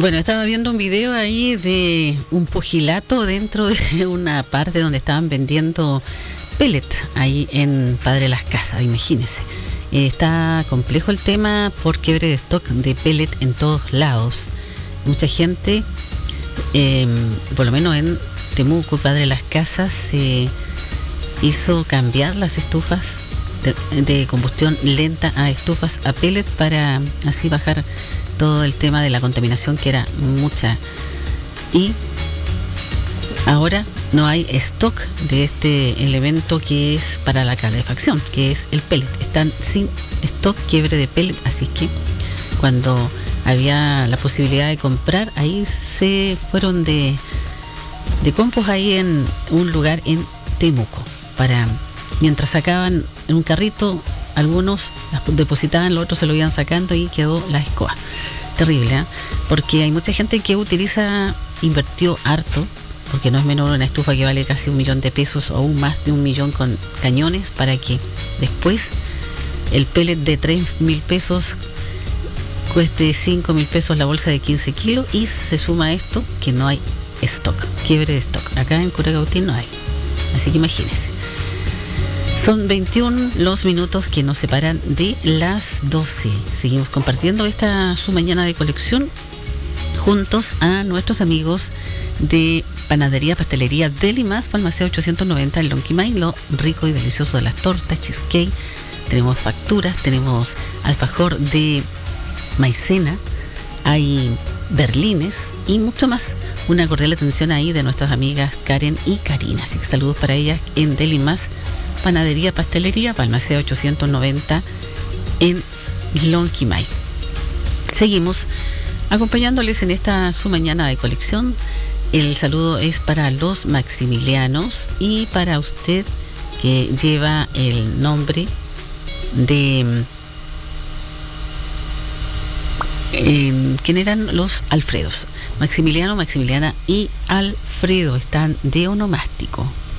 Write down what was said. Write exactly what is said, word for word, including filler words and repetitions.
Bueno, estaba viendo un video ahí de un pugilato dentro de una parte donde estaban vendiendo pellet, ahí en Padre Las Casas, imagínense. Eh, está complejo el tema por quiebre de stock de pellet en todos lados. Mucha gente, eh, por lo menos en Temuco y Padre Las Casas, se hizo cambiar las estufas de, de combustión lenta a estufas a pellet para así bajar todo el tema de la contaminación, que era mucha. Y ahora no hay stock de este elemento que es para la calefacción, que es el pellet. Están sin stock, quiebre de pellet, así que cuando había la posibilidad de comprar, ahí se fueron de, de compos ahí en un lugar en Temuco, para mientras sacaban en un carrito, algunos las depositaban, los otros se lo iban sacando y quedó la escoba. Terrible, ¿eh? Porque hay mucha gente que utiliza, invirtió harto, porque no es menor una estufa que vale casi un millón de pesos o aún más de un millón con cañones, para que después el pellet de tres mil pesos cueste cinco mil pesos la bolsa de quince kilos, y se suma a esto que no hay stock, quiebre de stock. Acá en Curacautín no hay, así que imagínense. Son veintiuno los minutos que nos separan de las doce. Seguimos compartiendo esta su mañana de colección juntos a nuestros amigos de Panadería, Pastelería Delimas, Balmaceda ochocientos noventa en Lonquimay, lo rico y delicioso de las tortas, cheesecake. Tenemos facturas, tenemos alfajor de maicena, hay berlines y mucho más. Una cordial atención ahí de nuestras amigas Karen y Karina. Así que saludos para ellas en Delimas, Panadería, Pastelería, Balmaceda ochocientos noventa en Lonquimay. Seguimos acompañándoles en esta su mañana de colección. El saludo es para los Maximilianos y para usted que lleva el nombre de eh, ¿quién eran? Los Alfredos. Maximiliano, Maximiliana y Alfredo están de onomástico.